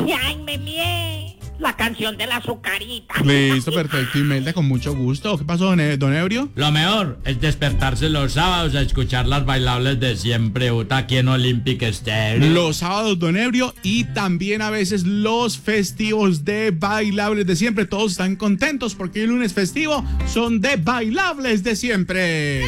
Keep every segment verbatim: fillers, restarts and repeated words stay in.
Jaime Mie, la canción de la azucarita. Listo, perfecto. Imelda, con mucho gusto. ¿Qué pasó, don, E- don Ebrio? Lo mejor es despertarse los sábados a escuchar las bailables de siempre, Uta, aquí en Olympic Stereo. Los sábados, don Ebrio, y también a veces los festivos de bailables de siempre. Todos están contentos porque el lunes festivo son de bailables de siempre.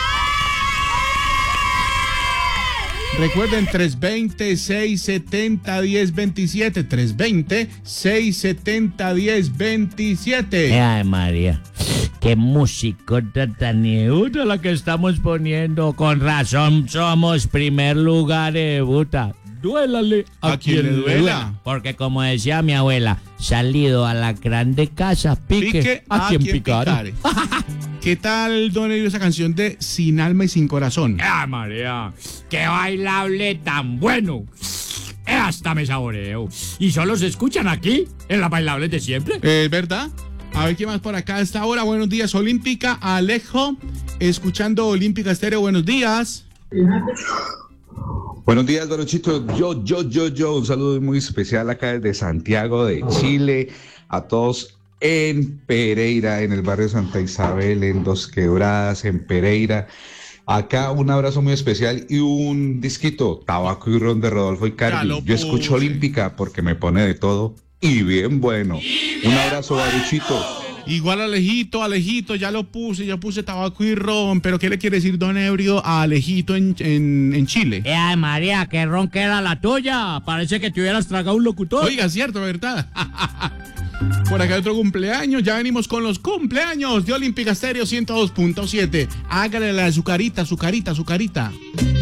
Recuerden, tres veinte, seiscientos setenta, diez veintisiete, tres veinte, seiscientos setenta, diez veintisiete. Ay, María, qué musicota tan iuta la que estamos poniendo. Con razón somos primer lugar, eh, Uta. Duélale a, A quien le duela. Porque como decía mi abuela, salido a la grande casa, pique, Pique a, quien picare. ¿Qué tal, don Ebrio, esa canción de Sin alma y sin corazón? Ay, María, qué bailable tan bueno. Eh, hasta me saboreo. Y solo se escuchan aquí, en la bailable de siempre. ¿Es verdad? A ver, ¿qué más por acá a esta hora? Buenos días, Olímpica. Alejo, escuchando Olímpica Estéreo. Buenos días. Buenos días, Dorochito. Yo, yo, yo, yo. Un saludo muy especial acá desde Santiago de Chile. A todos en Pereira, en el barrio Santa Isabel, en Dos Quebradas, en Pereira. Acá un abrazo muy especial y un disquito, Tabaco y Ron de Rodolfo y Ya Cardi. lo Yo escucho puse. Olímpica porque me pone de todo y bien bueno. Un abrazo, Baruchito. Igual Alejito, Alejito, ya lo puse, ya puse Tabaco y Ron, pero ¿qué le quiere decir don Ebrio a Alejito en, en, en Chile? Eh, ay, María, qué ron que era la tuya. Parece que te hubieras tragado un locutor. Oiga, cierto, ¿verdad? Por acá hay otro cumpleaños, ya venimos con los cumpleaños de Olímpica Estéreo ciento dos punto siete. Hágale la azucarita, azucarita, azucarita.